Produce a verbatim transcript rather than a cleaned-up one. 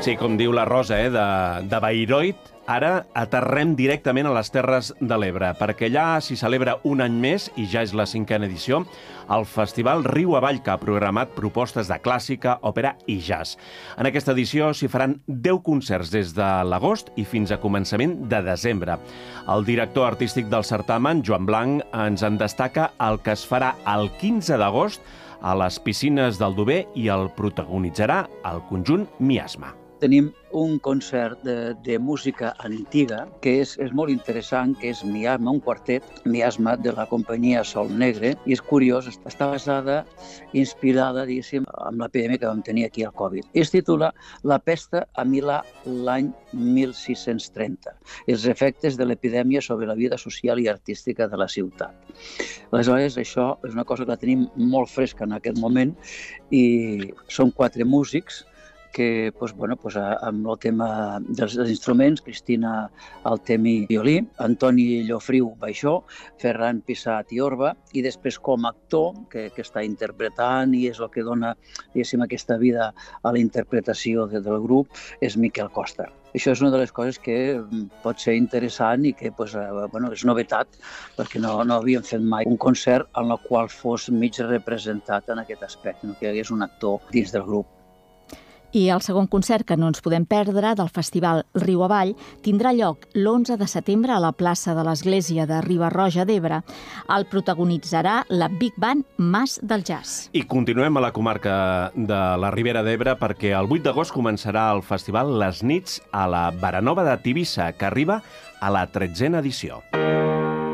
Sí, com diu la Rosa, eh, de, de Bayreuth, ara aterrem directament a les Terres de l'Ebre, perquè allà s'hi celebra un any més, i ja és la cinquena edició, el Festival Riu Avall, que ha programat propostes de clàssica, òpera i jazz. En aquesta edició s'hi faran deu concerts des de l'agost i fins a començament de desembre. El director artístic del certamen, Joan Blanc, ens en destaca el que es farà el quinze d'agost a les piscines d'Aldover i el protagonitzarà el conjunt Miasma. Tenim un concert de, de música antiga que és, és molt interessant, que és Miasma, un quartet, Miasma, de la companyia Sol Negre, i és curiós, està basada, inspirada, diguéssim, amb l'epidèmia que vam tenir aquí al Covid. Es titula La pesta a Milà l'any mil sis-cents trenta, els efectes de l'epidèmia sobre la vida social i artística de la ciutat. Aleshores, això és una cosa que la tenim molt fresca en aquest moment, i són quatre músics que, doncs, bueno, doncs, amb el tema dels, dels instruments, Cristina Altemi, violí, Antoni Llofriu, baixó, Ferran Pissat i orba, i després com a actor, que, que està interpretant i és el que dona, diguéssim, aquesta vida a la interpretació de, del grup, és Miquel Costa. Això és una de les coses que pot ser interessant i que doncs, bueno, és novetat, perquè no, no havíem fet mai un concert en el qual fos mig representat en aquest aspecte, no? Que hi hagués un actor dins del grup. I el segon concert que no ens podem perdre del Festival Riu Avall tindrà lloc l'onze de setembre a la plaça de l'Església de Riba-roja d'Ebre. El protagonitzarà la Big Band Mas del Jazz. I continuem a la comarca de la Ribera d'Ebre perquè el vuit d'agost començarà el festival Les Nits a la Baranova de Tivissa, que arriba a la tretzena edició.